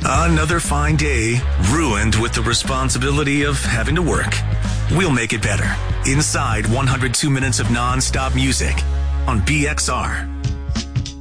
Another fine day, ruined with the responsibility of having to work. We'll make it better. Inside 102 minutes of non-stop music on BXR.